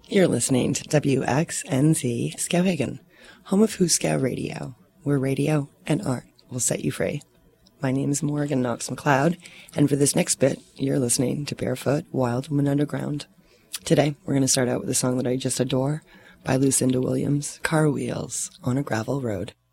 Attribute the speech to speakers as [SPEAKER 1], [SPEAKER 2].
[SPEAKER 1] You're listening to WXNZ Skowhegan, home of Hooskow Radio, where radio and art will set you free. My name is Morgan Knox McLeod, and for this next bit, you're listening to Barefoot Wild Woman Underground. Today, we're going to start out with a song that I just adore by Lucinda Williams, Car Wheels on a Gravel Road.